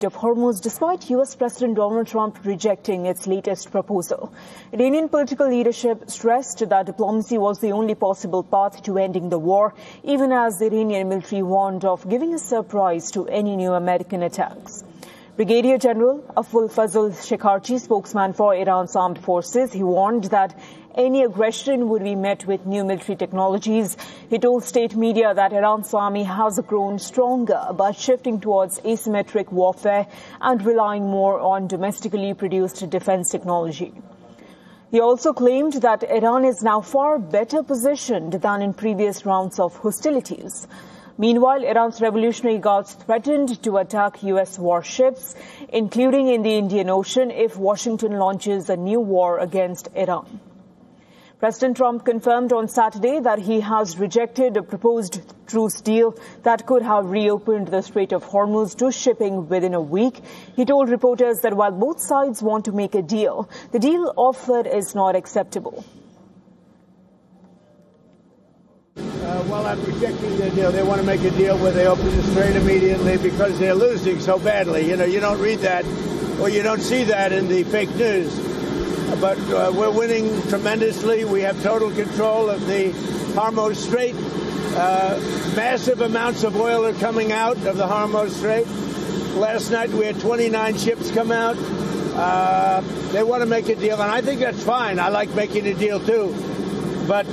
of Hormuz despite US President Donald Trump rejecting its latest proposal. Iranian political leadership stressed that diplomacy was the only possible path to ending the war, even as the Iranian military warned of giving a surprise to any new American attacks. Brigadier General Abul Fazl Shekarchi, spokesman for Iran's armed forces, he warned that any aggression would be met with new military technologies. He told state media that Iran's army has grown stronger by shifting towards asymmetric warfare and relying more on domestically produced defense technology. He also claimed that Iran is now far better positioned than in previous rounds of hostilities. Meanwhile, Iran's Revolutionary Guards threatened to attack U.S. warships, including in the Indian Ocean, if Washington launches a new war against Iran. President Trump confirmed on Saturday that he has rejected a proposed truce deal that could have reopened the Strait of Hormuz to shipping within a week. He told reporters that while both sides want to make a deal, the deal offered is not acceptable. Well, I'm rejecting the deal. They want to make a deal where they open the strait immediately because they're losing so badly. You don't read that or you don't see that in the fake news. But we're winning tremendously. We have total control of the Hormuz Strait. Massive amounts of oil are coming out of the Hormuz Strait. Last night we had 29 ships come out. They want to make a deal, and I think that's fine. I like making a deal too. But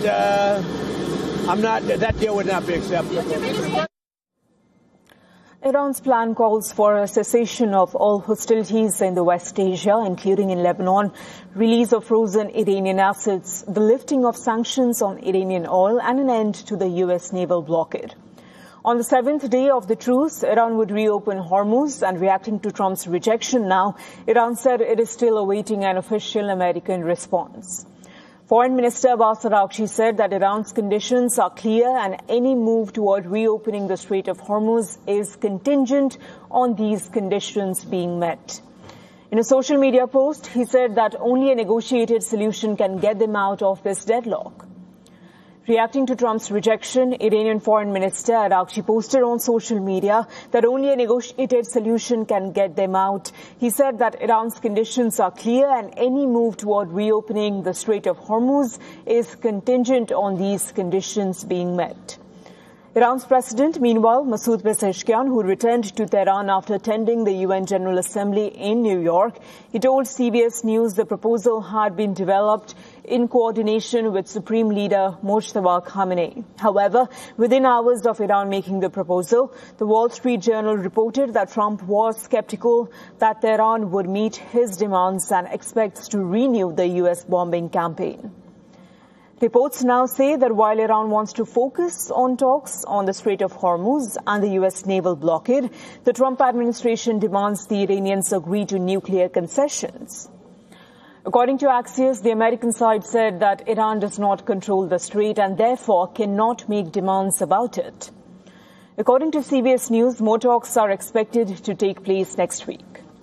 that deal would not be acceptable. Iran's plan calls for a cessation of all hostilities in the West Asia, including in Lebanon, release of frozen Iranian assets, the lifting of sanctions on Iranian oil, and an end to the U.S. naval blockade. On the seventh day of the truce, Iran would reopen Hormuz, and reacting to Trump's rejection now, Iran said it is still awaiting an official American response. Foreign Minister Abbas Araghchi said that Iran's conditions are clear and any move toward reopening the Strait of Hormuz is contingent on these conditions being met. In a social media post, he said that only a negotiated solution can get them out of this deadlock. Reacting to Trump's rejection, Iranian Foreign Minister Araghchi posted on social media that only a negotiated solution can get them out. He said that Iran's conditions are clear and any move toward reopening the Strait of Hormuz is contingent on these conditions being met. Iran's president, meanwhile, Masoud Pezeshkian, who returned to Tehran after attending the UN General Assembly in New York, he told CBS News the proposal had been developed in coordination with Supreme Leader Mojtaba Khamenei. However, within hours of Iran making the proposal, the Wall Street Journal reported that Trump was skeptical that Tehran would meet his demands and expects to renew the U.S. bombing campaign. Reports now say that while Iran wants to focus on talks on the Strait of Hormuz and the U.S. naval blockade, the Trump administration demands the Iranians agree to nuclear concessions. According to Axios, the American side said that Iran does not control the strait and therefore cannot make demands about it. According to CBS News, more talks are expected to take place next week.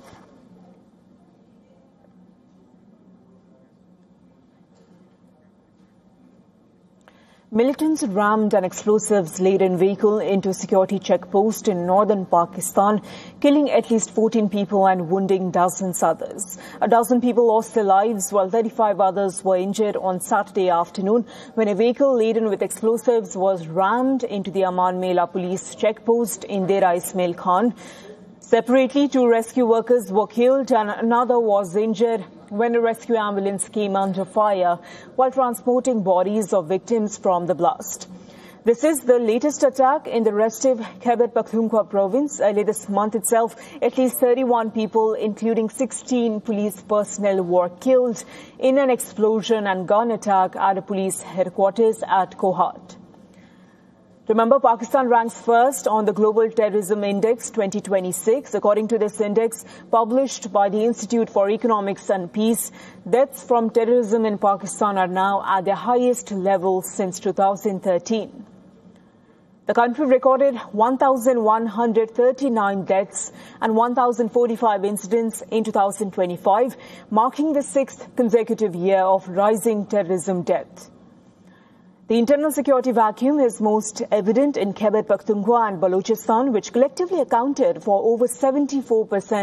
Militants rammed an explosives-laden vehicle into a security checkpost in northern Pakistan, killing at least 14 people and wounding dozens others. A dozen people lost their lives while 35 others were injured on Saturday afternoon when a vehicle laden with explosives was rammed into the Aman Mela police checkpost in Dera Ismail Khan. Separately, 2 rescue workers were killed and another was injured when a rescue ambulance came under fire while transporting bodies of victims from the blast. This is the latest attack in the restive Khyber Pakhtunkhwa province. Early this month itself, at least 31 people, including 16 police personnel, were killed in an explosion and gun attack at a police headquarters at Kohat. Remember, Pakistan ranks first on the Global Terrorism Index 2026. According to this index, published by the Institute for Economics and Peace, deaths from terrorism in Pakistan are now at their highest level since 2013. The country recorded 1,139 deaths and 1,045 incidents in 2025, marking the 6th consecutive year of rising terrorism deaths. The internal security vacuum is most evident in Khyber Pakhtunkhwa and Balochistan, which collectively accounted for over 74%